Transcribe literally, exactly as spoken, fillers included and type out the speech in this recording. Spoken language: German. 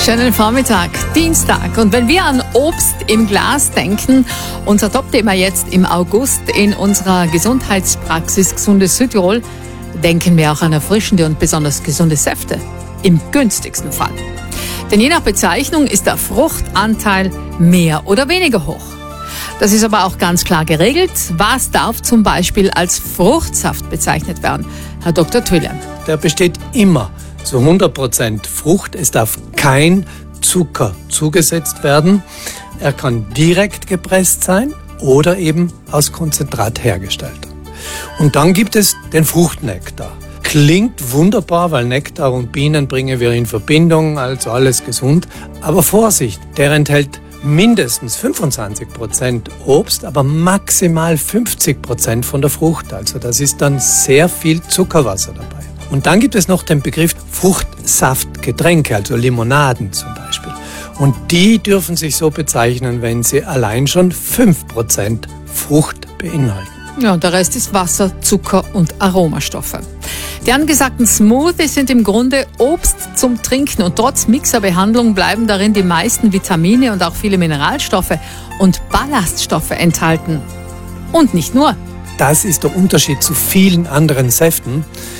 Schönen Vormittag, Dienstag. Und wenn wir an Obst im Glas denken, unser Top-Thema jetzt im August in unserer Gesundheitspraxis Gesundes Südtirol, denken wir auch an erfrischende und besonders gesunde Säfte. Im günstigsten Fall. Denn je nach Bezeichnung ist der Fruchtanteil mehr oder weniger hoch. Das ist aber auch ganz klar geregelt. Was darf zum Beispiel als Fruchtsaft bezeichnet werden? Herr Doktor Twillian. Der besteht immer zu hundert Prozent Frucht. Es darf kein Zucker zugesetzt werden. Er kann direkt gepresst sein oder eben aus Konzentrat hergestellt. Und dann gibt es den Fruchtnektar. Klingt wunderbar, weil Nektar und Bienen bringen wir in Verbindung, also alles gesund. Aber Vorsicht, der enthält mindestens fünfundzwanzig Prozent Obst, aber maximal fünfzig Prozent von der Frucht. Also das ist dann sehr viel Zuckerwasser dabei. Und dann gibt es noch den Begriff Fruchtsaftgetränke, also Limonaden zum Beispiel. Und die dürfen sich so bezeichnen, wenn sie allein schon fünf Prozent Frucht beinhalten. Ja, und der Rest ist Wasser, Zucker und Aromastoffe. Die angesagten Smoothies sind im Grunde Obst zum Trinken und trotz Mixerbehandlung bleiben darin die meisten Vitamine und auch viele Mineralstoffe und Ballaststoffe enthalten. Und nicht nur. Das ist der Unterschied zu vielen anderen Säften.